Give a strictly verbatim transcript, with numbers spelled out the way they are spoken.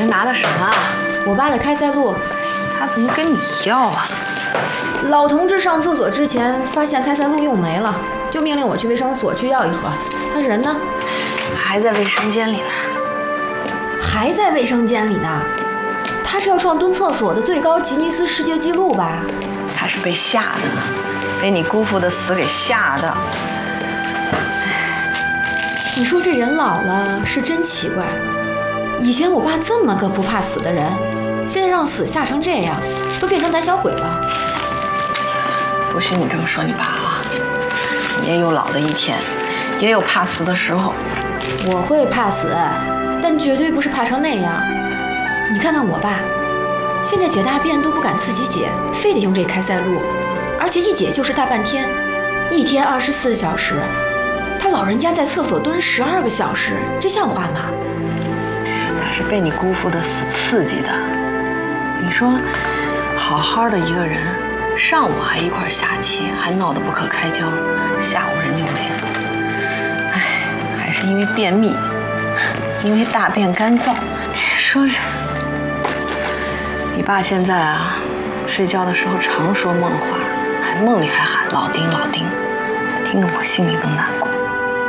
拿的什么？ 我爸的开塞露。 他怎么跟你要啊？ 老同志上厕所之前发现开塞露用没了，就命令我去卫生所去要一盒。他人呢？ 还在卫生间里呢。 还在卫生间里呢？他是要创蹲厕所的最高吉尼斯世界纪录吧？ 他是被吓的，被你姑父的死给吓的。 你说这人老了是真奇怪，以前我爸这么个不怕死的人，现在让死吓成这样，都变成胆小鬼了。 不许你这么说你爸啊！你也有老的一天，也有怕死的时候。 我会怕死，但绝对不是怕成那样。你看看我爸，现在解大便都不敢自己解，非得用这开塞露，而且一解就是大半天，一天二十四小时。他老人家在厕所蹲十二个小时，这像话吗？ 他是被你姑父的死刺激的。你说，好好的一个人，上午还一块下棋，还闹得不可开交，下午人就没了。哎，还是因为便秘，因为大便干燥。你说说，你爸现在啊，睡觉的时候常说梦话，还梦里还喊老丁老丁，听得我心里都难。